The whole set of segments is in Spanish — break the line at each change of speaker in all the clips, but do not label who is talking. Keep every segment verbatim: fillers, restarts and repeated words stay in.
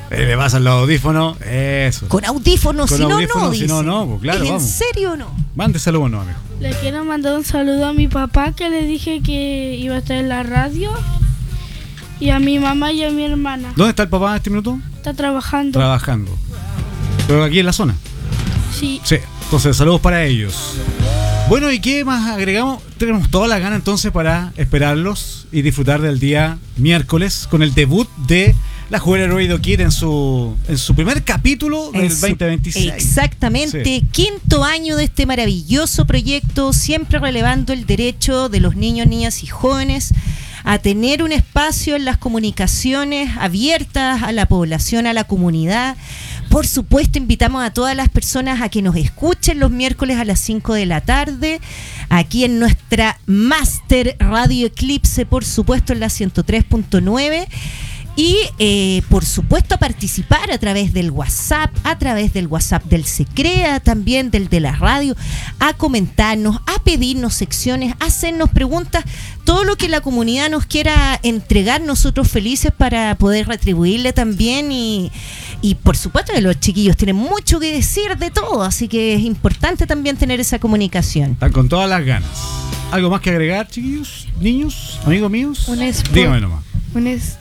Eh, le pasan los audífonos, eso.
Con audífonos,
Con
si
audífonos,
no, no,
si
dice.
no, no, pues claro,
¿En
vamos.
serio o no?
Mándeselo bueno, amigo.
Le quiero mandar un saludo a mi papá, que le dije que iba a estar en la radio. Y a mi mamá y a mi hermana.
¿Dónde está el papá en este minuto?
Está trabajando.
Trabajando. Pero aquí en la zona.
Sí.
Sí, entonces saludos para ellos. Bueno, ¿y qué más agregamos? Tenemos toda la gana entonces para esperarlos y disfrutar del día miércoles con el debut de la Juguera Ruido Kid en su en su primer capítulo del
En su-
veinte veintiséis.
Exactamente,
Sí.
quinto año de este maravilloso proyecto, siempre relevando el derecho de los niños, niñas y jóvenes a tener un espacio en las comunicaciones abiertas a la población, a la comunidad. Por supuesto, invitamos a todas las personas a que nos escuchen los miércoles a las cinco de la tarde, aquí en nuestra Master Radio Eclipse, por supuesto, en la ciento tres punto nueve. Y eh, por supuesto a participar a través del WhatsApp, a través del WhatsApp del Secrea, también del de la radio, a comentarnos, a pedirnos secciones, a hacernos preguntas, todo lo que la comunidad nos quiera entregar, nosotros felices para poder retribuirle también. Y, y por supuesto que los chiquillos tienen mucho que decir de todo, así que es importante también tener esa comunicación.
Están con todas las ganas. ¿Algo más que agregar, chiquillos? ¿Niños? ¿Amigos míos?
Un spo-
Dígame nomás.
Un es-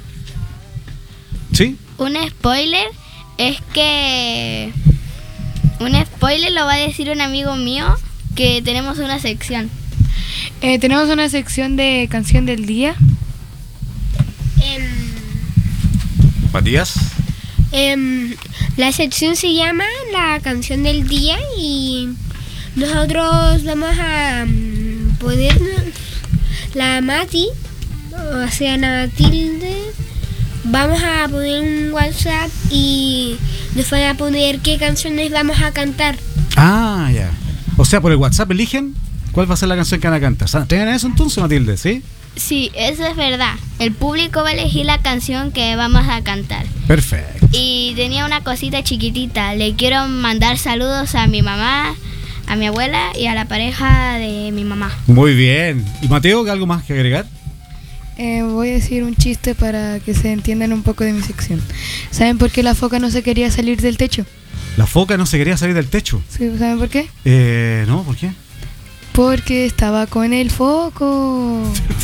¿Sí?
Un spoiler es que... Un spoiler lo va a decir un amigo mío, que tenemos una sección.
eh, tenemos una sección de canción del día.
Em,
Matías.
em, la sección se llama La Canción del Día y nosotros vamos a mm, poder, la Mati, o sea, la Matilde, vamos a poner un WhatsApp y nos van a poner qué canciones vamos a cantar.
Ah, ya. O sea, por el WhatsApp eligen cuál va a ser la canción que van a cantar. ¿Tienen eso entonces, Matilde? ¿Sí?
Sí, eso es verdad. El público va a elegir la canción que vamos a cantar.
Perfecto.
Y tenía una cosita chiquitita. Le quiero mandar saludos a mi mamá, a mi abuela y a la pareja de mi mamá.
Muy bien. ¿Y Mateo, algo más que agregar?
Eh, voy a decir un chiste para que se entiendan un poco de mi sección. ¿Saben por qué la foca no se quería salir del techo?
La foca no se quería salir del techo.
¿Sí? ¿Saben por qué?
Eh, no, ¿por qué?
Porque estaba con el foco.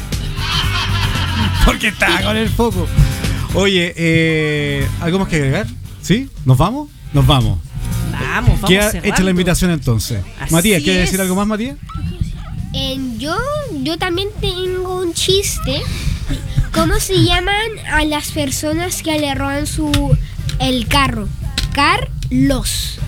Porque está con el foco. Oye, eh, ¿algo más que agregar? ¿Sí? ¿Nos vamos? Nos vamos.
Vamos, vamos
Queda
cerrando.
hecha la invitación entonces.
Así
Matías, ¿quieres
es.
decir algo más, Matías?
Em, yo, yo también tengo un chiste. ¿Cómo se llaman a las personas que le roban su el carro? Carlos.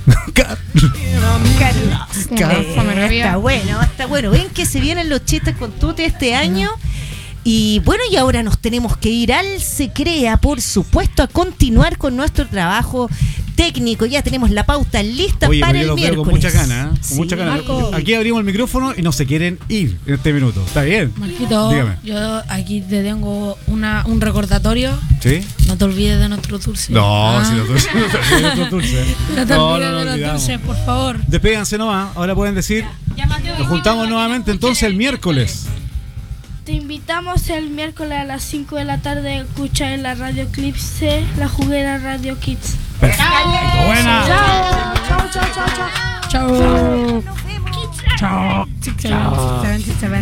Eh, está bueno, está bueno. Ven que se vienen los chistes con Tute este año. Y bueno, y ahora nos tenemos que ir al Secrea, por supuesto, a continuar con nuestro trabajo técnico. Ya tenemos la pauta lista
Oye,
para
pero yo
el
los veo
miércoles.
con muchas ganas, ¿eh? Con
Sí.
muchas ganas.
Marco.
Aquí abrimos el micrófono y no se quieren ir en este minuto. ¿Está bien?
Marquito,
Dígame.
yo aquí te tengo una, un recordatorio.
¿Sí?
No te olvides de nuestro dulce.
No,
Ah.
si los dulces. No, los dulces.
No te
No,
olvides
no, no
de los
olvidamos.
dulces, por favor.
Despéganse nomás. Ahora pueden decir. Nos juntamos nuevamente entonces el miércoles.
Te invitamos el miércoles a las cinco de la tarde a escuchar en la Radio Eclipse, la Juguera Radio Kids.
Perfecto. Buena.
Chao, chao, chao, chao, chao.
Chao.
Nos vemos.
Chao. Chao.